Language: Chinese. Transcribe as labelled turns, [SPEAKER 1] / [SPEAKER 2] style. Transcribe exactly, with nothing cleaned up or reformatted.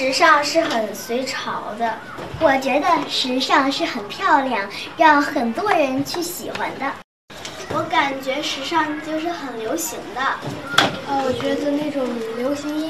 [SPEAKER 1] 时尚是很随潮的。
[SPEAKER 2] 我觉得时尚是很漂亮，让很多人去喜欢的。
[SPEAKER 1] 我感觉时尚就是很流行的。
[SPEAKER 3] 呃，我觉得那种流行音